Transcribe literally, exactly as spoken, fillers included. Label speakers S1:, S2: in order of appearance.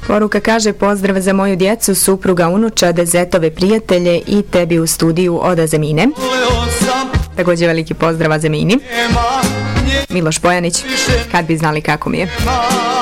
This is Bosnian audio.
S1: Poruka kaže: pozdrav za moju djecu, supruga, unučad, zetove, prijatelje i tebi u studiju od Azemine. Također veliki pozdrav Azemini. Miloš Pojanić, kad bi znali kako mi je.